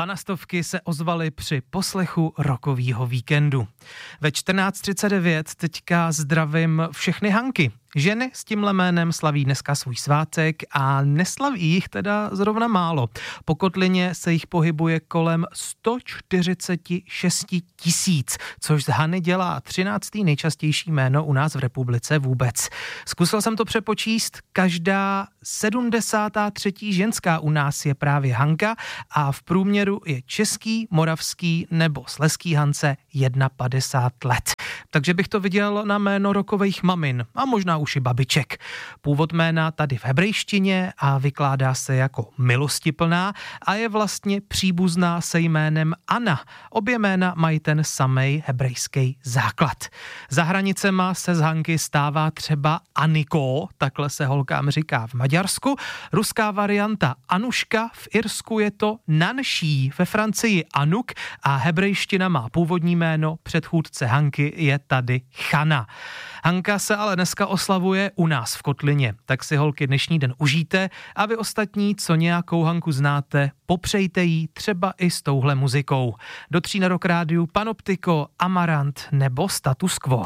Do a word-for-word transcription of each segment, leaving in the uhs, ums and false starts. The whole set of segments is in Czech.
Banastovky se ozvaly při poslechu rokovýho víkendu. Ve čtrnáct třicet devět teďka zdravím všechny Hanky. Ženy s tímhle jménem slaví dneska svůj svátek a neslaví jich teda zrovna málo. Po Kotlině se jich pohybuje kolem sto čtyřicet šest tisíc, což z Hany dělá třináctý nejčastější jméno u nás v republice vůbec. Zkusil jsem to přepočíst, každá sedmdesátá třetí ženská u nás je právě Hanka a v průměru je český, moravský nebo slezský Hance padesát jedna let. Takže bych to viděl na jméno rokových mamin a možná už i babiček. Původ jména tady v hebrejštině a vykládá se jako milostiplná a je vlastně příbuzná se jménem Anna. Obě jména mají ten samej hebrejský základ. Za hranicema se z Hanky stává třeba Aniko, takhle se holkám říká v Maďarsku. Ruská varianta Anuška, v Irsku je to Nanší, ve Francii Anuk a hebrejština má původní jméno, předchůdce Hanky je tady Chana. Hanka se ale dneska oslavuje u nás v Kotlině, tak si holky dnešní den užijte a vy ostatní, co nějakou Hanku znáte, popřejte jí třeba i s touhle muzikou. Do tří na Rock Rádiu Panoptiko, Amarant nebo Status Quo.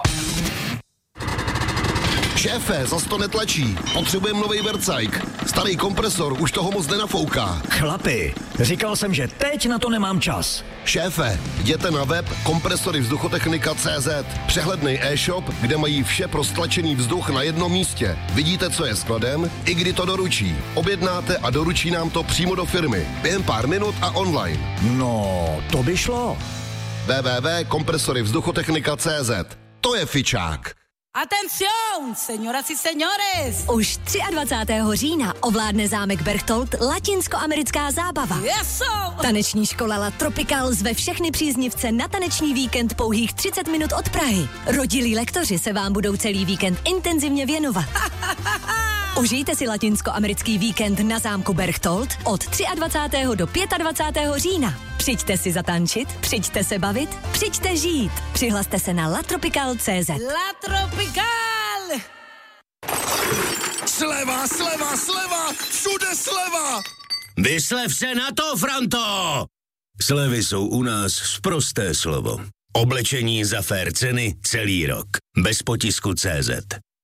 Šéfe, zas to netlačí. Potřebujeme novej vercajk. Starý kompresor už toho moc nenafouká. Chlapi, říkal jsem, že teď na to nemám čas. Šéfe, jděte na web kompresory vzduchotechnika tečka cé zet. Přehledný e-shop, kde mají vše pro stlačený vzduch na jednom místě. Vidíte, co je skladem, i kdy to doručí. Objednáte a doručí nám to přímo do firmy. Během pár minut a online. No, to by šlo. w w w tečka kompresory vzduchotechnika tečka cé zet. To je fičák. Atención, señoras y señores! Už dvacátého třetího října ovládne zámek Berchtold latinskoamerická zábava. Yeso! Taneční škola La Tropical zve všechny příznivce na taneční víkend pouhých třicet minut od Prahy. Rodilí lektoři se vám budou celý víkend intenzivně věnovat. Užijte si latinskoamerický víkend na zámku Berchtold od dvacátého třetího do dvacátého pátého října. Přijďte si zatančit, přijďte se bavit, přijďte žít. Přihlaste se na latropical tečka cé zet. La Tropical! Sleva, sleva, sleva, všude sleva! Vyslev se na to, Franto! Slevy jsou u nás sprosté slovo. Oblečení za fér ceny celý rok. Bez potisku tečka cé zet.